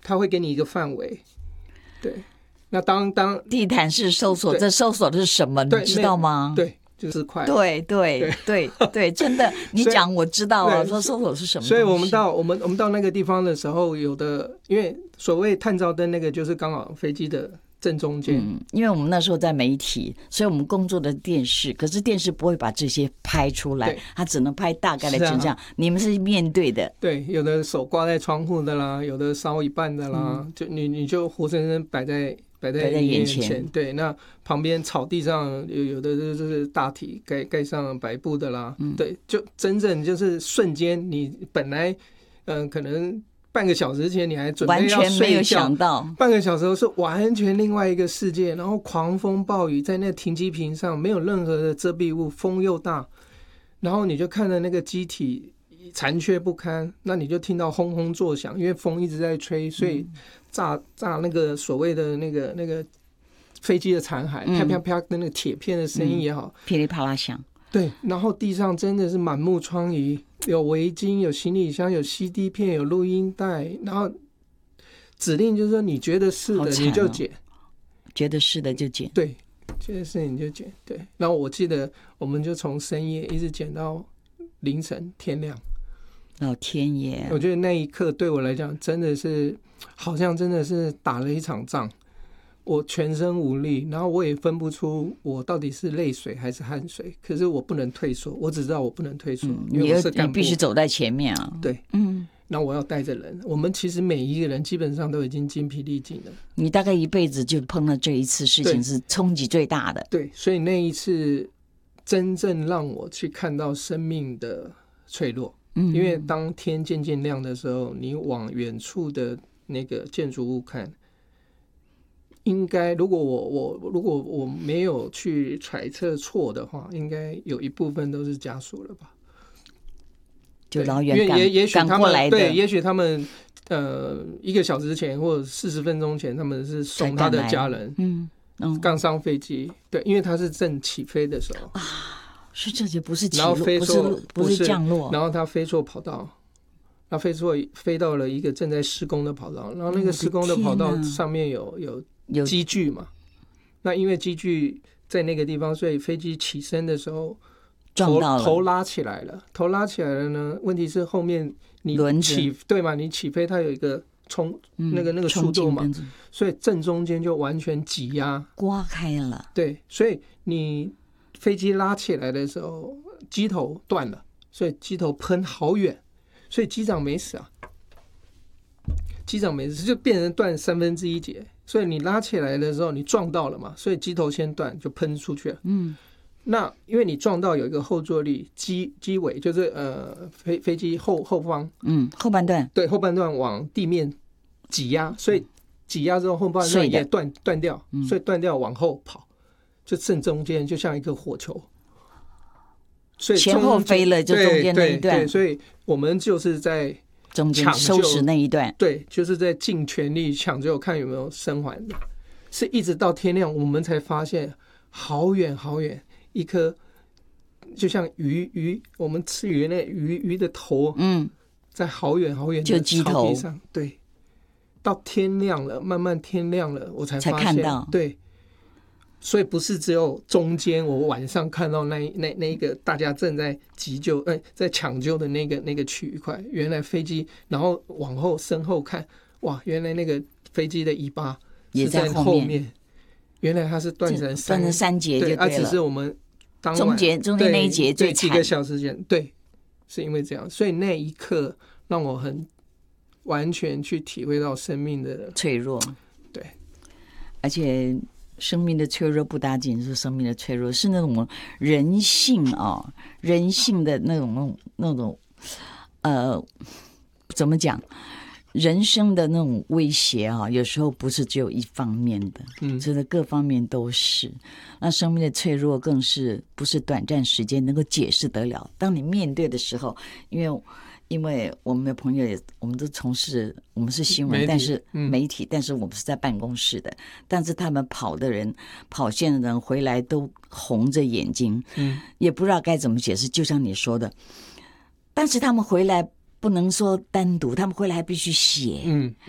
他会给你一个范围，对。那当地毯式搜索，这搜索的是什么？你知道吗？ 对，就是快。 对，真的，你讲我知道啊。说搜索是什么？ 所以我们到那个地方的时候，有的因为所谓探照灯那个就是刚好飞机的正中间。 因为我们那时候在媒体，所以我们工作的电视，可是电视不会把这些拍出来，它只能拍大概的景象。你们是面对的， 对，有的手挂在窗户的啦，有的烧一半的啦，就你就活生生摆在眼前。对，那旁边草地上有的就是大体盖上白布的啦。对，就真正就是瞬间，你本来可能半个小时前你还准备要睡觉， 完全没有想到半个小时后是完全另外一个世界。然后狂风暴雨在那停机坪上没有任何的遮蔽物，风又大，然后你就看着那个机体残缺不堪，那你就听到轰轰作响，因为风一直在吹，所以炸那个所谓的那个飞机的残骸，啪啪啪的那个铁片的声音也好， 噼里啪啦响。对， 然后地上真的是满目疮痍，有围巾，有行李箱，有 CD 片，有录音带，然后指令就是说你觉得是的你就剪， 觉得是的就剪， 对，觉得是你就剪，对。然后我记得我们就从深夜一直剪到凌晨天亮。 老天爷， 我觉得那一刻对我来讲真的是好像真的是打了一场仗，我全身无力，然后我也分不出我到底是泪水还是汗水，可是我不能退缩，我只知道我不能退缩，因为我是干部， 你必须走在前面啊。 对，然后我要带着人，我们其实每一个人基本上都已经精疲力尽了。 你大概一辈子就碰到这一次事情是冲击最大的。 对，所以那一次真正让我去看到生命的脆弱。因为当天渐渐亮的时候，你往远处的那个建筑物看，应该如果我没有去揣测错的话，应该有一部分都是家属了吧？ 就老远赶过来的， 对，也许他们1个小时前或者40分钟前，他们是送他的家人，刚上飞机，对，因为他是正起飞的时候啊。 是这就不是起落， 不是降落， 然后他飞错跑道，他飞到了一个正在施工的跑道，然后那个施工的跑道上面有机具嘛，那因为机具在那个地方，所以飞机起身的时候撞到了， 头拉起来了呢。问题是后面你对嘛？你起飞它有一个那个速度嘛，所以正中间就完全挤压刮开了。 对，所以你飞机拉起来的时候，机头断了，所以机头喷好远，所以机长没死啊，机长没死就变成断1/3节，所以你拉起来的时候你撞到了嘛，所以机头先断就喷出去了。那因为你撞到有一个后坐力，机尾就是飞机后方， 后半段， 对，后半段往地面挤压，所以挤压之后后半段也断掉，所以断掉往后跑。就正中间就像一个火球，所以前后飞了就中间那一段， 对，所以我们就是在中间收拾那一段， 对，就是在尽全力抢救，看有没有生还的。是一直到天亮，我们才发现好远好远，一颗就像鱼，我们吃鱼那鱼的头，在好远好远的草地上，对，到天亮了，慢慢天亮了，我才发现看到， 对。所以不是只有中间我晚上看到那个大家正在急救在抢救的那个区域块，原来飞机然后往后身后看，哇，原来那个飞机的尾巴是在后面，原来它是断成3 节就对了， 只是我们当晚中间那一节最惨， 几个小时前，对，是因为这样，所以那一刻让我很完全去体会到生命的脆弱，对，而且生命的脆弱不单仅是生命的脆弱，是那种人性啊，人性的那种怎么讲？人生的那种威胁啊，有时候不是只有一方面的，真的各方面都是。那生命的脆弱更是不是短暂时间能够解释得了。当你面对的时候，因为我们的朋友我们都从事，我们是新闻，但是媒体，但是我们是在办公室的，但是他们跑线的人回来都红着眼睛，也不知道该怎么解释。就像你说的，但是他们回来不能说单独，他们回来还必须写，